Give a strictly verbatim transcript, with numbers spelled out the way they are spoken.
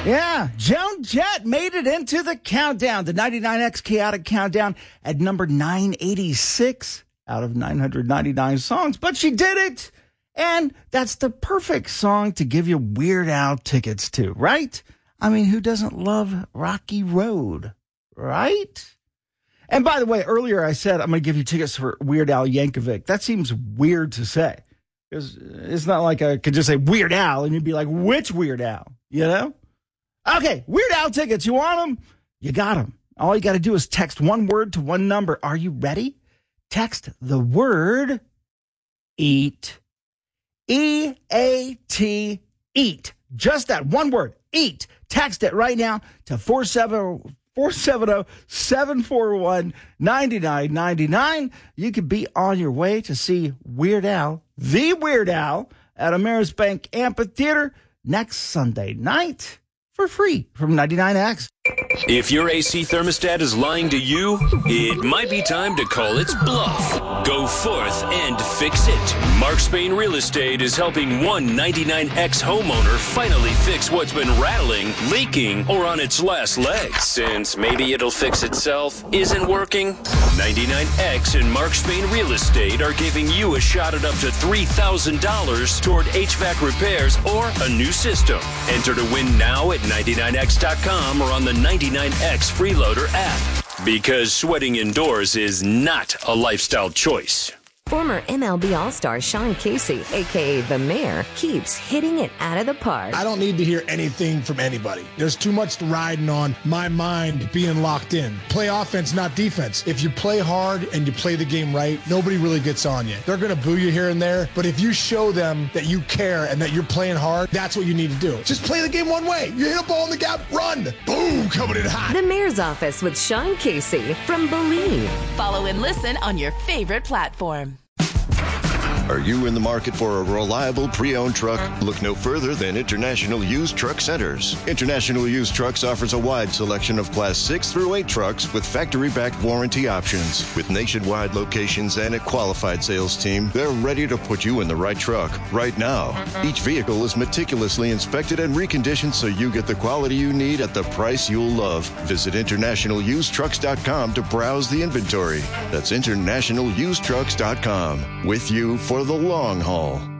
Yeah, Joan Jett made it into the countdown, the ninety-nine X Chaotic Countdown at number nine eighty-six out of nine hundred ninety-nine songs. But she did it, and that's the perfect song to give you Weird Al tickets to, right? I mean, who doesn't love Rocky Road, right? And by the way, earlier I said I'm going to give you tickets for Weird Al Yankovic. That seems weird to say, because it's not like I could just say Weird Al, and you'd be like, which Weird Al, you know? Okay, Weird Al tickets. You want them? You got them. All you got to do is text one word to one number. Are you ready? Text the word EAT. E A T, EAT. Just that one word, EAT. Text it right now to four seven zero, seven four one, nine nine nine nine. You could be on your way to see Weird Al, the Weird Al, at Ameris Bank Amphitheater next Sunday night. For free from ninety-nine X. If your A C thermostat is lying to you, it might be time to call its bluff. Go forth and fix it. Mark Spain Real Estate is helping one ninety-nine X homeowner finally fix what's been rattling, leaking, or on its last legs. Since maybe it'll fix itself isn't working, ninety-nine X and Mark Spain Real Estate are giving you a shot at up to three thousand dollars toward H V A C repairs or a new system. Enter to win now at ninety-nine X dot com or on the ninety-nine X Freeloader app. Because sweating indoors is not a lifestyle choice. Former M L B All-Star Sean Casey, a k a. The Mayor, keeps hitting it out of the park. I don't need to hear anything from anybody. There's too much riding on my mind being locked in. Play offense, not defense. If you play hard and you play the game right, nobody really gets on you. They're going to boo you here and there, but if you show them that you care and that you're playing hard, that's what you need to do. Just play the game one way. You hit a ball in the gap, run. Boom, coming in hot. The Mayor's Office with Sean Casey from Believe. Follow and listen on your favorite platform. Are you in the market for a reliable pre-owned truck? Look no further than International Used Truck Centers. International Used Trucks offers a wide selection of Class six through eight trucks with factory-backed warranty options. With nationwide locations and a qualified sales team, they're ready to put you in the right truck right now. Each vehicle is meticulously inspected and reconditioned so you get the quality you need at the price you'll love. Visit international used trucks dot com to browse the inventory. That's international used trucks dot com. With you for the long haul.